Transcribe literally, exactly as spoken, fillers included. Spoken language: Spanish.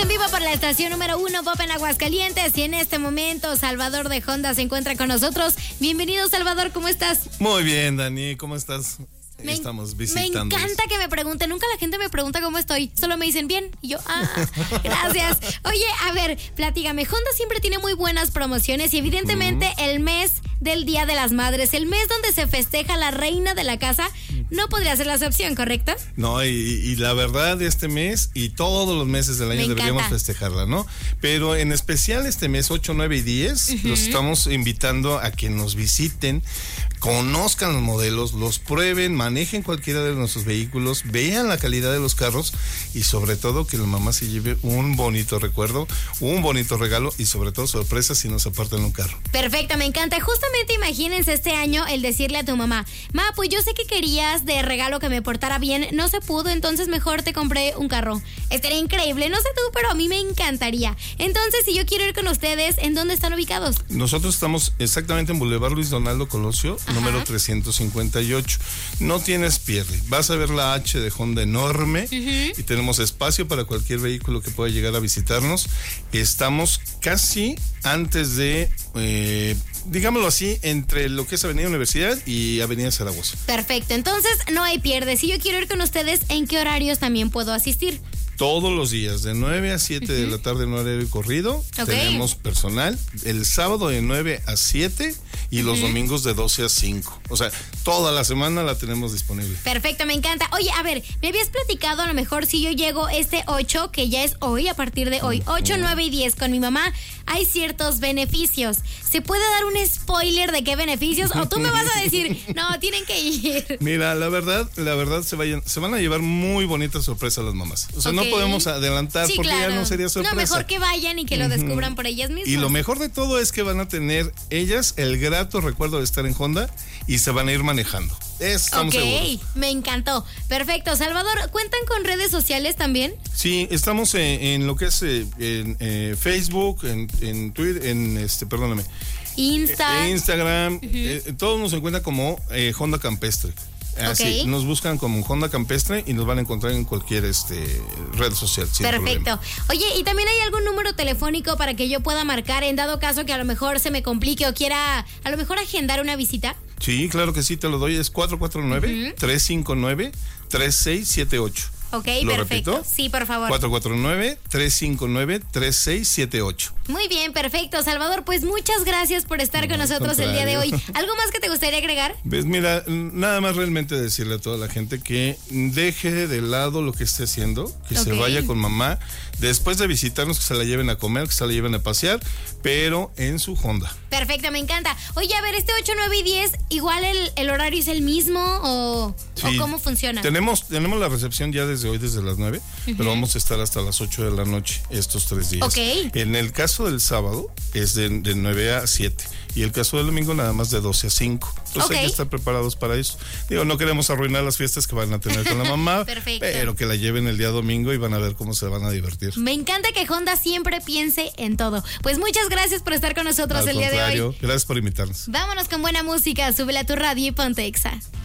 en vivo por la estación número uno Pop en Aguascalientes y en este momento Salvador de Honda se encuentra con nosotros. Bienvenido, Salvador, ¿cómo estás? Muy bien, Dani, ¿cómo estás? Me, Estamos visitando. Me encanta que me pregunten. Nunca la gente me pregunta cómo estoy. Solo me dicen bien. Y yo, ah, gracias. Oye, a ver, platícame. Honda siempre tiene muy buenas promociones y evidentemente mm. el mes del Día de las Madres, el mes donde se festeja la reina de la casa, no podría ser la excepción, ¿correcto? No, y, y la verdad, este mes y todos los meses del año deberíamos festejarla, ¿no? Pero en especial este mes ocho, nueve y diez, uh-huh. los estamos invitando a que nos visiten, conozcan los modelos, los prueben, manejen cualquiera de nuestros vehículos, vean la calidad de los carros y sobre todo que la mamá se lleve un bonito recuerdo, un bonito regalo y sobre todo sorpresas si nos apartan un carro. Perfecto, me encanta. Justamente imagínense este año el decirle a tu mamá, ma, pues yo sé que querías de regalo que me portara bien, no se pudo, entonces mejor te compré un carro. Estaría increíble, no sé tú, pero a mí me encantaría. Entonces, si yo quiero ir con ustedes, ¿en dónde están ubicados? Nosotros estamos exactamente en Boulevard Luis Donaldo Colosio, Ajá. número trescientos cincuenta y ocho. No tienes pierde. Vas a ver la H de Honda enorme uh-huh. y tenemos espacio para cualquier vehículo que pueda llegar a visitarnos. Estamos casi antes de, eh, digámoslo así, entre lo que es Avenida Universidad y Avenida Zaragoza. Perfecto. Entonces, no hay pierde. Si yo quiero ir con ustedes, ¿en qué horarios también puedo asistir? Todos los días, de nueve a siete uh-huh. de la tarde en horario corrido, okay. tenemos personal. El sábado de nueve a siete y uh-huh. los domingos de doce a cinco. O sea, toda la semana la tenemos disponible. Perfecto, me encanta. Oye, a ver, me habías platicado a lo mejor si yo llego este ocho, que ya es hoy, a partir de hoy, ocho, nueve y diez con mi mamá, hay ciertos beneficios. ¿Se puede dar un spoiler de qué beneficios? ¿O tú me vas a decir, no, tienen que ir? Mira, la verdad, la verdad se vayan, se van a llevar muy bonitas sorpresas las mamás. O sea, okay. no podemos adelantar sí, porque claro. ya no sería sorpresa. No, mejor que vayan y que lo descubran uh-huh. por ellas mismas. Y lo mejor de todo es que van a tener ellas el grato recuerdo de estar en Honda y se van a ir manejando. Estamos Ok, seguros. Me encantó. Perfecto. Salvador, ¿cuentan con redes sociales también? Sí, estamos en, en lo que es eh, en eh, Facebook, en, en Twitter, en este, perdóname. Insta. Eh, Instagram. Uh-huh. eh, todos nos encuentran como eh, Honda Campestre. Así, okay. nos buscan como Honda Campestre y nos van a encontrar en cualquier este red social. Perfecto. Oye, ¿y también hay algún número telefónico para que yo pueda marcar en dado caso que a lo mejor se me complique o quiera a lo mejor agendar una visita? Sí, claro que sí, te lo doy. Es cuatro cuatro nueve, tres cinco nueve, tres seis siete ocho. Ok, ¿Lo perfecto. repito? Sí, por favor. cuatro cuatro nueve, tres cinco nueve, tres seis siete ocho. Muy bien, perfecto. Salvador, pues muchas gracias por estar no, con nosotros el día de hoy. ¿Algo más que te gustaría agregar? Pues mira, nada más realmente decirle a toda la gente que deje de lado lo que esté haciendo, que okay. se vaya con mamá. Después de visitarnos, que se la lleven a comer, que se la lleven a pasear, pero en su Honda. Perfecto, me encanta. Oye, a ver, este ocho, nueve y diez, ¿igual el, el horario es el mismo o, sí. o cómo funciona? Tenemos, tenemos la recepción ya desde hoy, desde las nueve, uh-huh. pero vamos a estar hasta las ocho de la noche estos tres días. Okay. En el caso del sábado es de, de nueve a siete y el caso del domingo nada más de doce a cinco. Entonces okay. hay que estar preparados para eso. Digo, no queremos arruinar las fiestas que van a tener con la mamá, pero que la lleven el día domingo y van a ver cómo se van a divertir. Me encanta que Honda siempre piense en todo. Pues muchas gracias por estar con nosotros Al el contrario, día de hoy. Gracias por invitarnos. Vámonos con buena música. Súbela a tu radio y ponte Exa.